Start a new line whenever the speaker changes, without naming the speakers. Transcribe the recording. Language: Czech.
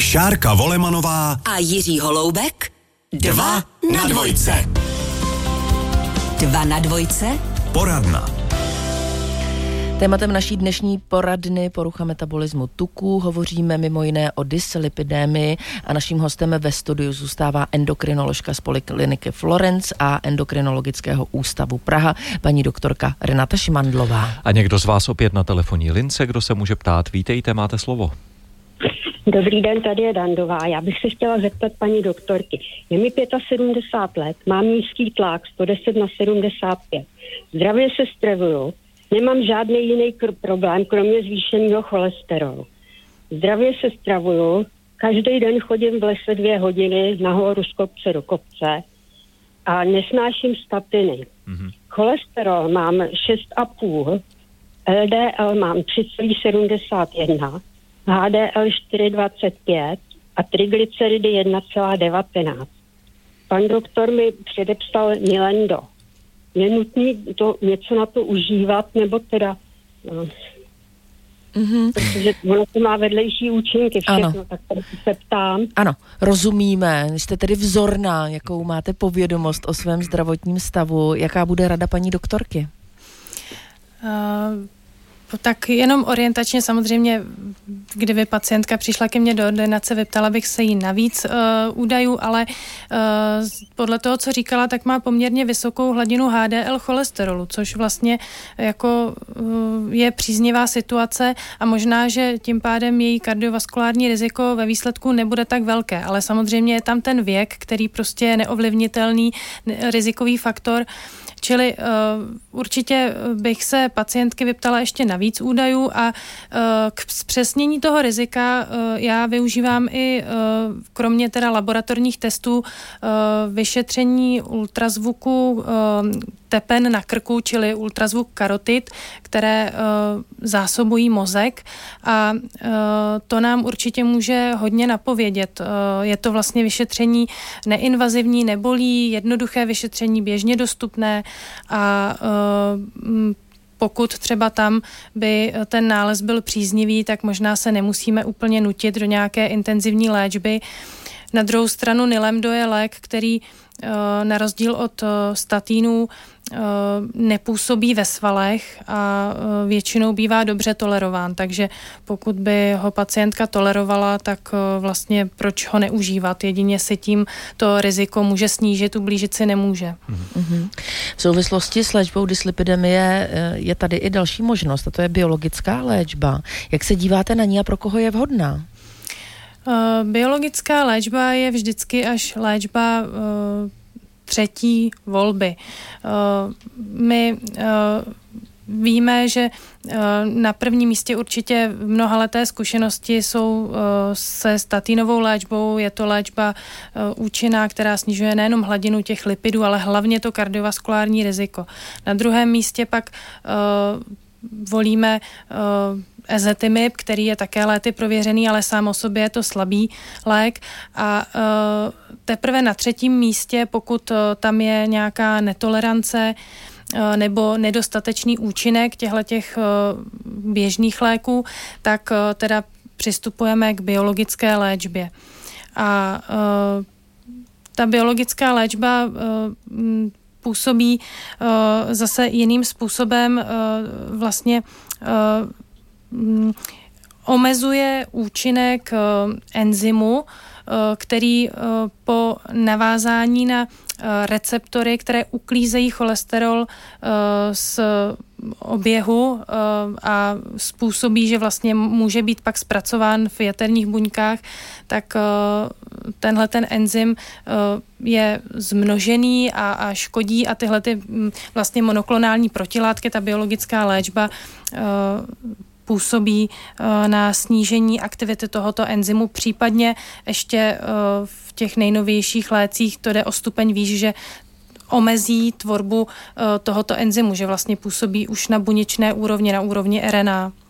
Šárka Volemanová
a Jiří Holoubek 2 na dvojce. 2 na dvojce?
Poradna.
Tématem naší dnešní poradny porucha metabolismu tuku hovoříme mimo jiné o dyslipidémii a naším hostem ve studiu zůstává endokrinoložka z Polikliniky Florence a Endokrinologického ústavu Praha, paní doktorka Renata Šimandlová.
A někdo z vás opět na telefonní lince, kdo se může ptát? Vítejte, máte slovo.
Dobrý den, tady je Dandová. Já bych se chtěla zeptat paní doktorky. Je mi 75 let, mám nízký tlak 110 na 75. Zdravě se stravuju, nemám žádný jiný problém, kromě zvýšeného cholesterolu. Zdravě se stravuju, každý den chodím v lese 2 hodiny nahoru z kopce do kopce a nesnáším statiny. Cholesterol mám 6,5, LDL mám 3,71, HDL 4,25 a triglyceridy 1,19. Pan doktor mi předepsal Nilendo. Je nutné to něco na to užívat, nebo teda... Protože ono to má vedlejší účinky všechno, ano. Tak se ptám.
Ano, rozumíme. Jste tedy vzorná, jakou máte povědomost o svém zdravotním stavu. Jaká bude rada paní doktorky?
Tak jenom orientačně samozřejmě, kdyby pacientka přišla ke mně do ordinace, vyptala bych se jí na víc údajů, ale podle toho, co říkala, tak má poměrně vysokou hladinu HDL cholesterolu, což vlastně jako je příznivá situace a možná, že tím pádem její kardiovaskulární riziko ve výsledku nebude tak velké, ale samozřejmě je tam ten věk, který prostě je neovlivnitelný rizikový faktor. Čili určitě bych se pacientky vyptala ještě na víc údajů a k zpřesnění toho rizika já využívám i kromě teda laboratorních testů vyšetření ultrazvuku tepen na krku, čili ultrazvuk karotid, které zásobují mozek a to nám určitě může hodně napovědět. Je to vlastně vyšetření neinvazivní, nebolí, jednoduché vyšetření, běžně dostupné a pokud třeba tam by ten nález byl příznivý, tak možná se nemusíme úplně nutit do nějaké intenzivní léčby. Na druhou stranu Nilemdo je lék, který na rozdíl od statínů nepůsobí ve svalech a většinou bývá dobře tolerován, takže pokud by ho pacientka tolerovala, tak vlastně proč ho neužívat, jedině si tím to riziko může snížit, ublížit si nemůže.
V souvislosti s léčbou dyslipidemie je tady i další možnost a to je biologická léčba. Jak se díváte na ní a pro koho je vhodná?
Biologická léčba je vždycky až léčba třetí volby. My víme, že na prvním místě určitě mnohaleté zkušenosti jsou se statinovou léčbou. Je to léčba účinná, která snižuje nejenom hladinu těch lipidů, ale hlavně to kardiovaskulární riziko. Na druhém místě pak volíme ezetimibe, který je také léty prověřený, ale sám o sobě je to slabý lék a teprve na třetím místě, pokud tam je nějaká netolerance nebo nedostatečný účinek těchto běžných léků, tak teda přistupujeme k biologické léčbě. A ta biologická léčba působí zase jiným způsobem, vlastně omezuje účinek enzymu, který po navázání na receptory, které uklízejí cholesterol z oběhu a způsobí, že vlastně může být pak zpracován v jaterních buňkách, tak tenhle ten enzym je zmnožený a škodí a tyhle ty vlastně monoklonální protilátky, ta biologická léčba působí na snížení aktivity tohoto enzymu, případně ještě v těch nejnovějších lécích to jde o stupeň výš, že omezí tvorbu tohoto enzymu, že vlastně působí už na buněčné úrovni, na úrovni RNA.